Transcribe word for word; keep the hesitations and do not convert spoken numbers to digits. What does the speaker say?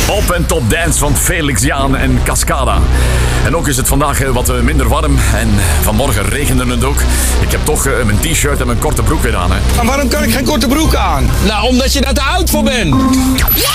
Op en top dance van Felix Jaan en Cascada. En ook is het vandaag wat minder warm en vanmorgen regende het ook. Ik heb toch mijn t-shirt en mijn korte broek weer aan. Hè. Maar waarom kan ik geen korte broek aan? Nou, omdat je daar te oud voor bent. Ja!